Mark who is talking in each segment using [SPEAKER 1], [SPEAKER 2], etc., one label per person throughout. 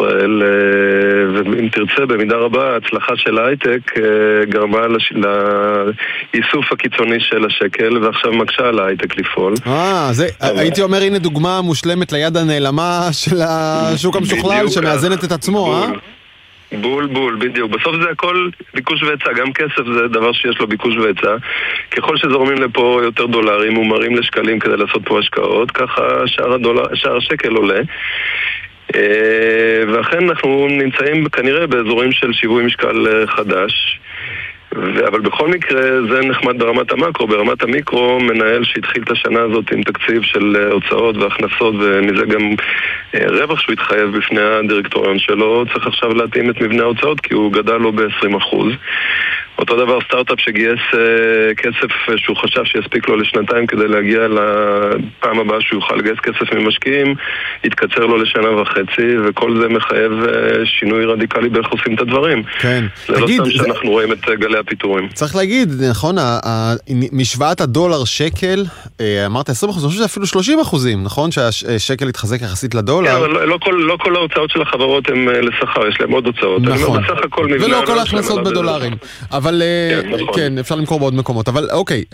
[SPEAKER 1] ישראל, ואם תרצה, במידה רבה, ההצלחה של ההייטק גרמה לאיסוף הקיצוני של השקל, ועכשיו מקשה על ההייטק לפעול.
[SPEAKER 2] הייתי אומר, הנה דוגמה מושלמת ליד הנעלמה של השוק המשוכלל, שמאזנת את עצמו,
[SPEAKER 1] בול, בדיוק. בסוף זה הכל ביקוש והיצע, גם כסף זה דבר שיש לו ביקוש והיצע. ככל שזורמים לפה יותר דולרים, מומרים לשקלים כדי לעשות פה השקעות, ככה שער השקל עולה. ואכן אנחנו נמצאים כנראה באזורים של שיווי משקל חדש. אבל בכל מקרה זה נחמד ברמת המקרו. ברמת המיקרו מנהל שהתחיל את השנה הזאת עם תקציב של הוצאות והכנסות, ומזה גם רווח שהוא התחייב בפני הדירקטוריון שלו, צריך עכשיו להתאים את מבנה ההוצאות כי הוא גדל לו ב-20%. אותו דבר סטארט-אפ שגייס כסף שהוא חשב שיספיק לו לשנתיים כדי להגיע לפעם הבאה שהוא יוכל לגייס כסף ממשקיעים, יתקצר לו לשנה וחצי, וכל זה מחייב שינוי רדיקלי באיך עושים את הדברים.
[SPEAKER 2] כן.
[SPEAKER 1] זה לא סתם שאנחנו רואים את גלי הפיטורים.
[SPEAKER 2] צריך להגיד, נכון, משוואת הדולר שקל, אמרת 20%, אני חושב שזה אפילו 30%, נכון? שהשקל התחזק יחסית לדולר.
[SPEAKER 1] כן, אבל לא כל ההוצאות של החברות הן לשכר, יש להם עוד הוצאות.
[SPEAKER 2] נכון. ולא כל ההכנסות בדולרים. אבל כן, אפשר למכור בעוד מקומות. אבל אוקיי,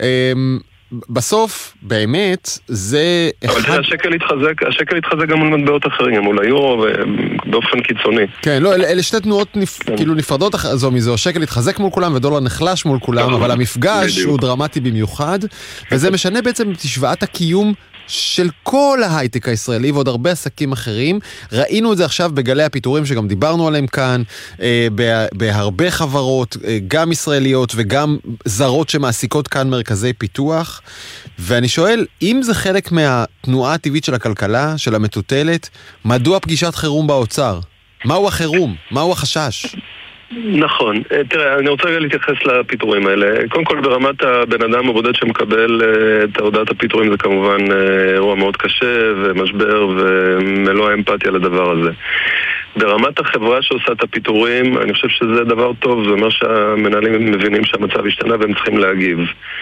[SPEAKER 2] בסוף, באמת, זה...
[SPEAKER 1] אבל תראה, השקל התחזק גם מול מטבעות אחרים, מול היורו באופן קיצוני.
[SPEAKER 2] כן, לא, אלה שתי תנועות כאילו נפרדות זו מזו. השקל התחזק מול כולם ודולר נחלש מול כולם, אבל המפגש הוא דרמטי במיוחד, וזה משנה בעצם את השוואת הקיום של כל ההייטק הישראלי ועוד הרבה עסקים אחרים. ראינו את זה עכשיו בגלי הפיטורים שגם דיברנו עליהם כאן, בהרבה חברות, גם ישראליות וגם זרות שמעסיקות כאן מרכזי פיתוח. ואני שואל, אם זה חלק מהתנועה הטבעית של הכלכלה, של המטוטלת, מדוע פגישת חירום באוצר? מהו החירום? מהו החשש?
[SPEAKER 1] נכון. תראה, אני רוצה רגע להתייחס לפיטורים האלה. קודם כל, ברמת הבן אדם הבודד שמקבל את הודעת הפיטורים, זה כמובן אירוע מאוד קשה ומשבר ומלוא האמפתיה לדבר הזה. ברמת החברה שעושה את הפיטורים, אני חושב שזה דבר טוב. זה אומר שהמנהלים מבינים שהמצב השתנה והם צריכים להגיב.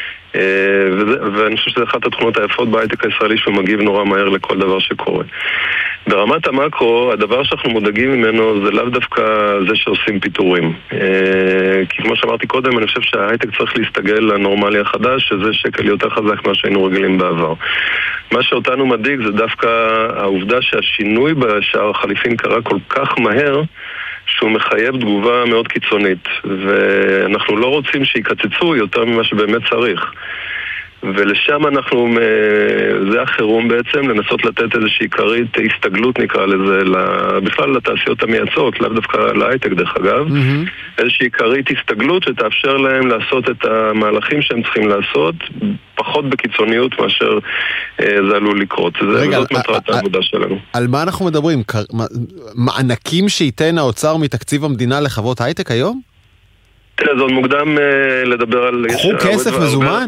[SPEAKER 1] ואני חושב שזה אחת התכונות היפות בהייטק הישראלי, שהוא מגיב נורא מהר לכל דבר שקורה. ברמת המקרו, הדבר שאנחנו מודאגים ממנו זה לאו דווקא זה שעושים פיטורים. כי כמו שאמרתי קודם, אני חושב שההייטק צריך להסתגל לנורמלי החדש, שזה שקל יותר חזק מה שהיינו רגילים בעבר. מה שאותנו מדאיג זה דווקא העובדה שהשינוי בשער החליפין קרה כל כך מהר, שהוא מחייב תגובה מאוד קיצונית, ואנחנו לא רוצים שיקצצו יותר ממה שבאמת צריך. ולשם אנחנו, זה החירום בעצם, לנסות לתת איזושהי כרית הסתגלות נקרא לזה, בכלל לתעשיות המייצאות, לאו דווקא להייטק דרך אגב, איזושהי כרית הסתגלות שתאפשר להם לעשות את המהלכים שהם צריכים לעשות, פחות בקיצוניות מאשר זה עלול לקרות. זאת מטרת העבודה שלנו.
[SPEAKER 2] על מה אנחנו מדברים? מענקים שייתן האוצר מתקציב המדינה לחברות הייטק היום?
[SPEAKER 1] תראה, זה עוד מוקדם לדבר על...
[SPEAKER 2] קחו כסף מזומן?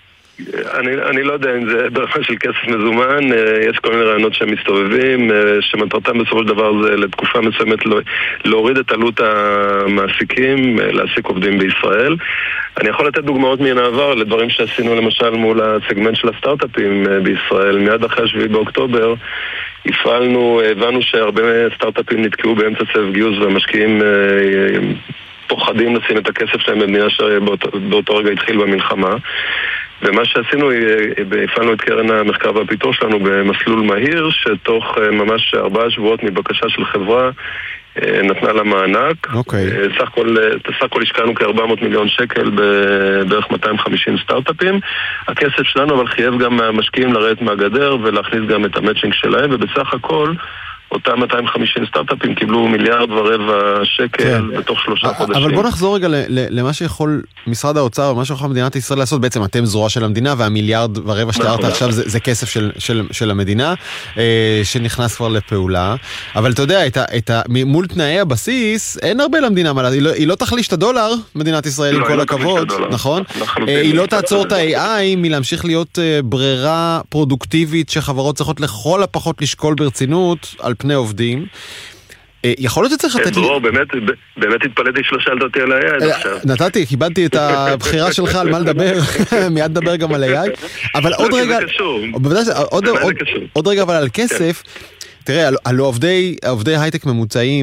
[SPEAKER 1] אני לא יודע אם זה ברמה של כסף מזומן, יש כל מיני רעיונות שהם מסתובבים, שמטרתם בסופו של דבר זה לתקופה מסוימת להוריד את עלות המעסיקים, להעסיק עובדים בישראל. אני יכול לתת דוגמאות מן העבר לדברים שעשינו למשל מול הסגמנט של הסטארט-אפים בישראל. מיד אחרי 7 באוקטובר הבנו שהרבה סטארט-אפים נתקעו באמצע סבב גיוס והמשקיעים פוחדים לשים את הכסף שלהם במדינה שבאותו רגע התחיל במלחמה. ומה שעשינו, הפעלנו את קרן המחקר והפיתוח שלנו במסלול מהיר, שתוך ממש 4 שבועות מבקשה של חברה נתנה לה מענק. סך הכל השקענו כ-400 מיליון שקל בערך 250 סטארט-אפים. הכסף שלנו אבל חייב גם מהמשקיעים לרדת מהגדר ולהכניס גם את המאצ'ינג שלהם, ובסך הכל אותם 250 סטארט-אפים קיבלו 1.25 מיליארד שקל בתוך 3 חודשים.
[SPEAKER 2] אבל בוא נחזור רגע למה שיכול משרד האוצר ומה שיכול מדינת ישראל לעשות. בעצם אתם זרוע של המדינה, וה1.25 מיליארד שתיארת עכשיו זה כסף של המדינה שנכנס כבר לפעולה. אבל אתה יודע, מול תנאי הבסיס אין הרבה למדינה מה לעשות. היא לא תחליש את הדולר, מדינת ישראל, עם כל הכבוד, נכון? היא לא תעצור את ה-AI מלהמשיך להיות ברירה פרודוקטיבית שחברות צריכות לכל הפחות לשקול ברצינות על פני עובדים. יכול להיות שצריך לתת לי...
[SPEAKER 1] באמת התפלאתי שלא שאלת אותי על ה-AI עכשיו.
[SPEAKER 2] נתתי, קיבלתי את הבחירה שלך על מה לדבר, מיד נדבר גם על AI. אבל עוד רגע... עוד רגע אבל על כסף, תראה, על עובדי הייטק ממוצעים,